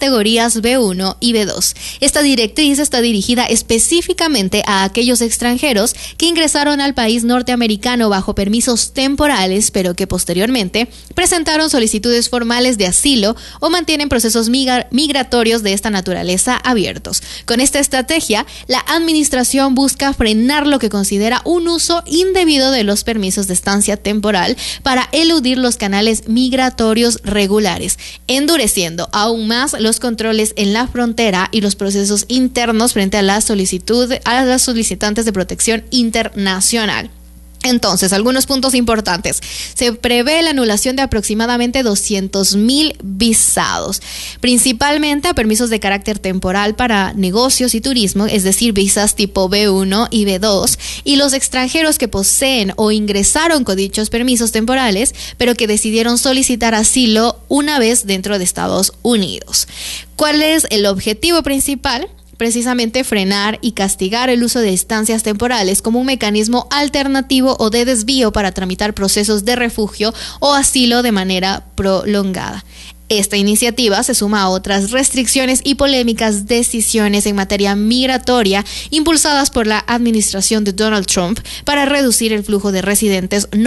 categorías B1 y B2. Esta directriz está dirigida específicamente a aquellos extranjeros que ingresaron al país norteamericano bajo permisos temporales, pero que posteriormente presentaron solicitudes formales de asilo o mantienen procesos migratorios de esta naturaleza abiertos. Con esta estrategia, la administración busca frenar lo que considera un uso indebido de los permisos de estancia temporal para eludir los canales migratorios regulares, endureciendo aún más los controles en la frontera y los procesos internos frente a las solicitantes de protección internacional. Entonces, algunos puntos importantes. Se prevé la anulación de aproximadamente 200,000 visados, principalmente a permisos de carácter temporal para negocios y turismo, es decir, visas tipo B1 y B2, y los extranjeros que poseen o ingresaron con dichos permisos temporales, pero que decidieron solicitar asilo una vez dentro de Estados Unidos. ¿Cuál es el objetivo principal? Precisamente frenar y castigar el uso de estancias temporales como un mecanismo alternativo o de desvío para tramitar procesos de refugio o asilo de manera prolongada. Esta iniciativa se suma a otras restricciones y polémicas decisiones en materia migratoria impulsadas por la administración de Donald Trump para reducir el flujo de residentes no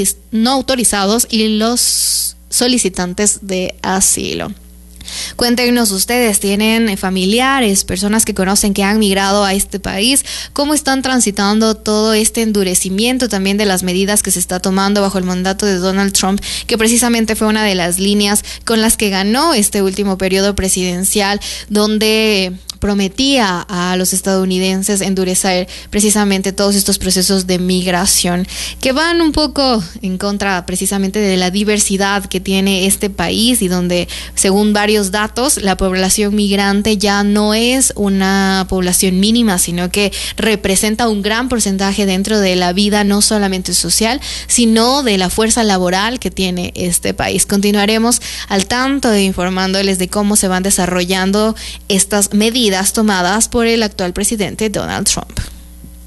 autorizados y los solicitantes de asilo. Cuéntenos ustedes, ¿tienen familiares, personas que conocen que han migrado a este país? ¿Cómo están transitando todo este endurecimiento también de las medidas que se está tomando bajo el mandato de Donald Trump, que precisamente fue una de las líneas con las que ganó este último periodo presidencial, donde prometía a los estadounidenses endurecer precisamente todos estos procesos de migración que van un poco en contra precisamente de la diversidad que tiene este país y donde, según varios datos, la población migrante ya no es una población mínima, sino que representa un gran porcentaje dentro de la vida no solamente social, sino de la fuerza laboral que tiene este país. Continuaremos al tanto de informándoles de cómo se van desarrollando estas medidas tomadas por el actual presidente Donald Trump.